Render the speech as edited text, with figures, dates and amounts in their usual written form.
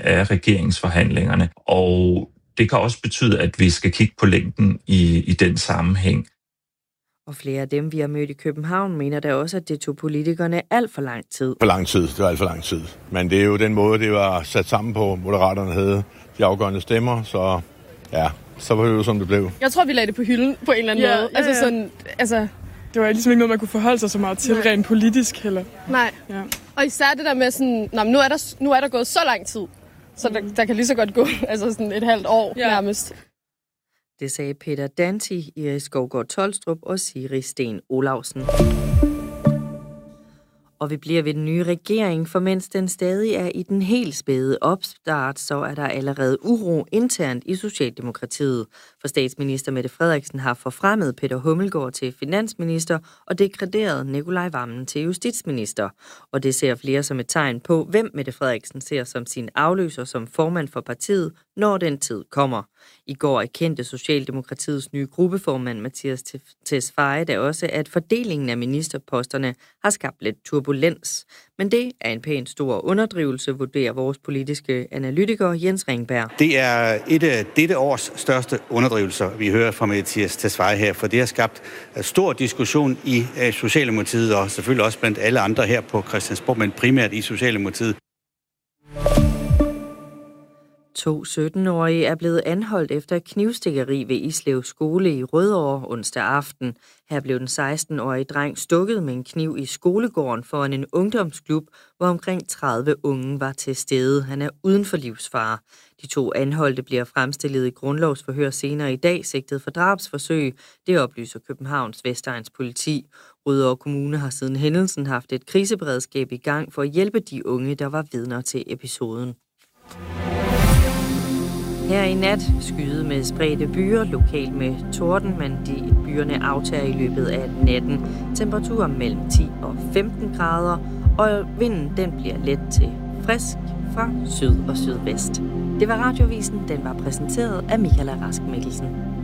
af regeringsforhandlingerne. Og det kan også betyde, at vi skal kigge på længden i den sammenhæng. Og flere af dem, vi har mødt i København, mener da også, at det tog politikerne alt for lang tid. For lang tid, det var alt for lang tid. Men det er jo den måde, det var sat sammen på. Moderaterne havde de afgørende stemmer, så ja, så var det jo, som det blev. Jeg tror, vi lagde det på hylden på en eller anden måde. Det var ligesom ikke noget, man kunne forholde sig så meget til, rent politisk heller. Nej. Ja. Og især det der med sådan, nu er der gået så lang tid, så der kan lige så godt gå sådan et halvt år nærmest. Det sagde Peter Danti, Iris Skovgaard Tolstrup og Siri Sten Olavsen. Og vi bliver ved den nye regering, for mens den stadig er i den helt spæde opstart, så er der allerede uro internt i Socialdemokratiet. For statsminister Mette Frederiksen har forfremmet Peter Hummelgaard til finansminister og degraderet Nikolaj Wammen til justitsminister. Og det ser flere som et tegn på, hvem Mette Frederiksen ser som sin afløser som formand for partiet, når den tid kommer. I går erkendte Socialdemokratiets nye gruppeformand Mathias Tesfaye da også, at fordelingen af ministerposterne har skabt lidt turbulens. Men det er en pænt stor underdrivelse, vurderer vores politiske analytiker Jens Ringberg. Det er et af dette års største underdrivelser, vi hører fra Mathias Tesfaye her, for det har skabt stor diskussion i Socialdemokratiet, og selvfølgelig også blandt alle andre her på Christiansborg, men primært i Socialdemokratiet. 2 17-årige er blevet anholdt efter knivstikkeri ved Islev Skole i Rødovre onsdag aften. Her blev den 16-årige dreng stukket med en kniv i skolegården foran en ungdomsklub, hvor omkring 30 unge var til stede. Han er uden for livsfare. De 2 anholdte bliver fremstillet i grundlovsforhør senere i dag, sigtet for drabsforsøg. Det oplyser Københavns Vestegns politi. Rødovre Kommune har siden hændelsen haft et kriseberedskab i gang for at hjælpe de unge, der var vidner til episoden. Her i nat skyde med spredte byer, lokalt med torden, men de byerne aftager i løbet af natten. Temperaturer mellem 10 og 15 grader, og vinden den bliver let til frisk fra syd og sydvest. Det var Radiovisen, den var præsenteret af Michaela Rask Mikkelsen.